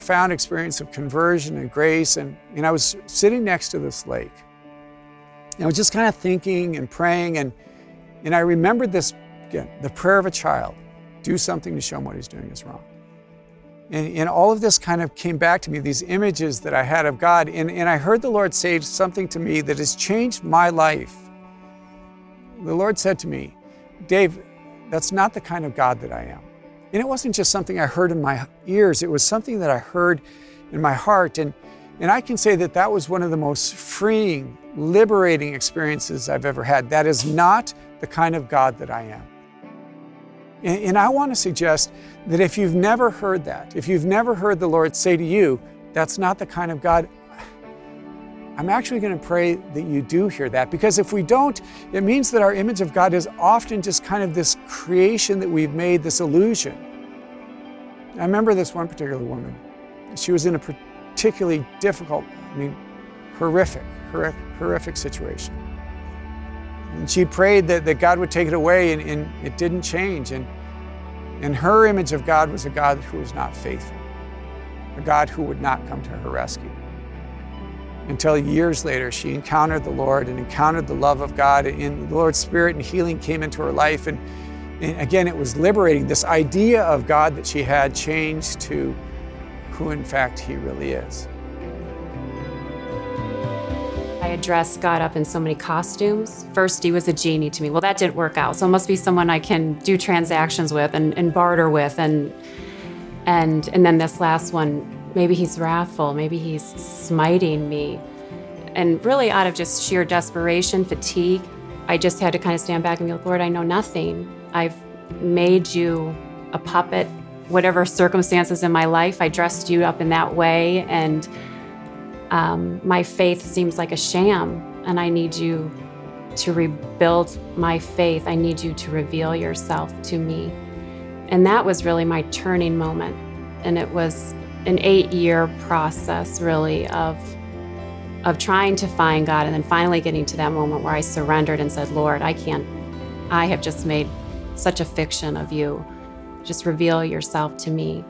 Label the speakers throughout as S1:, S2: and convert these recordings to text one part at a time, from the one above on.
S1: profound experience of conversion and grace, and I was sitting next to this lake. And I was just kind of thinking and praying, and I remembered this, again, the prayer of a child, do something to show him what he's doing is wrong. And all of this kind of came back to me, these images that I had of God, and I heard the Lord say something to me that has changed my life. The Lord said to me, Dave, that's not the kind of God that I am. And it wasn't just something I heard in my ears, it was something that I heard in my heart. And I can say that that was one of the most freeing, liberating experiences I've ever had. That is not the kind of God that I am. And I want to suggest that if you've never heard that, if you've never heard the Lord say to you, that's not the kind of God, I'm actually going to pray that you do hear that, because if we don't, it means that our image of God is often just kind of this creation that we've made, this illusion. I remember this one particular woman. She was in a particularly difficult, horrific situation. And she prayed that God would take it away, and it didn't change. And her image of God was a God who was not faithful, a God who would not come to her rescue. Until years later, she encountered the Lord and encountered the love of God, and the Lord's Spirit and healing came into her life. And again, it was liberating. This idea of God that she had changed to who in fact He really is.
S2: I had dressed God up in so many costumes. First, He was a genie to me. Well, that didn't work out. So it must be someone I can do transactions with and barter with. And then this last one, maybe He's wrathful, maybe He's smiting me. And really out of just sheer desperation, fatigue, I just had to kind of stand back and be like, Lord, I know nothing. I've made you a puppet. Whatever circumstances in my life, I dressed you up in that way. And my faith seems like a sham, and I need you to rebuild my faith. I need you to reveal yourself to me. And that was really my turning moment. And it was an 8-year process, really, of trying to find God, and then finally getting to that moment where I surrendered and said, Lord, I have just made such a fiction of you. Just reveal yourself to me.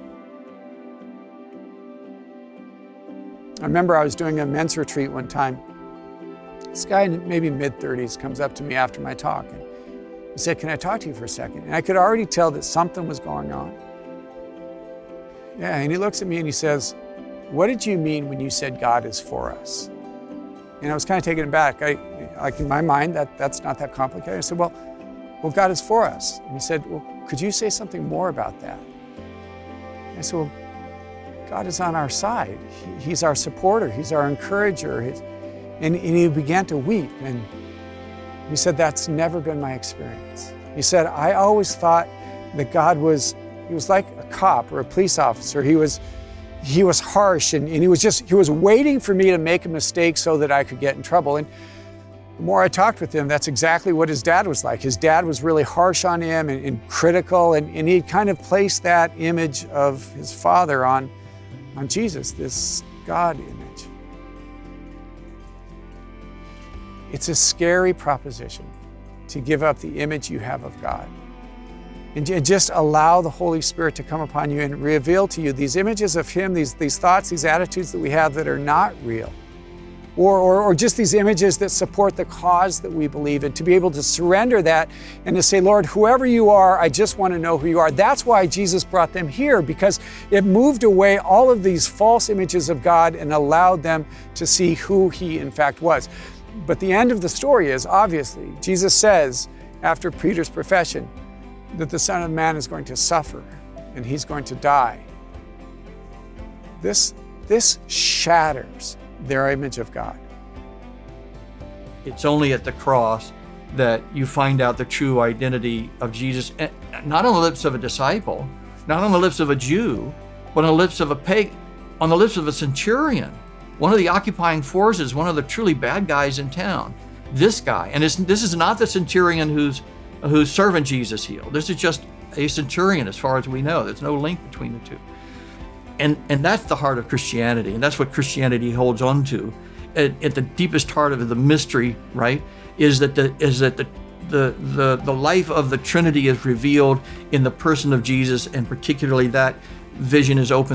S1: I remember I was doing a men's retreat one time. This guy in maybe mid-30s comes up to me after my talk, and he said, can I talk to you for a second? And I could already tell that something was going on. Yeah, and he looks at me and he says, what did you mean when you said God is for us? And I was kind of taken aback. Like in my mind, that's not that complicated. I said, well, God is for us. And he said, well, could you say something more about that? I said, well, God is on our side. He's our supporter. He's our encourager. And he began to weep. And he said, that's never been my experience. He said, I always thought that God was like a cop or a police officer. He was harsh, and he was waiting for me to make a mistake so that I could get in trouble. And the more I talked with him, that's exactly what his dad was like. His dad was really harsh on him and critical, and he kind of placed that image of his father on Jesus, this God image. It's a scary proposition to give up the image you have of God and just allow the Holy Spirit to come upon you and reveal to you these images of Him, these thoughts, these attitudes that we have that are not real. Or just these images that support the cause that we believe in, to be able to surrender that and to say, Lord, whoever you are, I just want to know who you are. That's why Jesus brought them here, because it moved away all of these false images of God and allowed them to see who He in fact was. But the end of the story is, obviously, Jesus says, after Peter's profession, that the Son of Man is going to suffer and He's going to die. This shatters their image of God.
S3: It's only at the cross that you find out the true identity of Jesus, not on the lips of a disciple, not on the lips of a Jew, but on the lips of a pagan, on the lips of a centurion, one of the occupying forces, one of the truly bad guys in town. This guy, and this is not the centurion whose servant Jesus healed. This is just a centurion as far as we know. There's no link between the two. And that's the heart of Christianity, and that's what Christianity holds on to. At the deepest heart of the mystery, right, is that the life of the Trinity is revealed in the person of Jesus, and particularly that vision is open